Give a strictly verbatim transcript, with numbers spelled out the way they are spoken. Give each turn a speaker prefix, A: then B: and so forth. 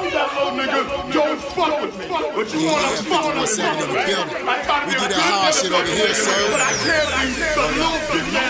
A: Don't fuck with me. But you wanna fuck with me.
B: We do that hard shit over here, sir.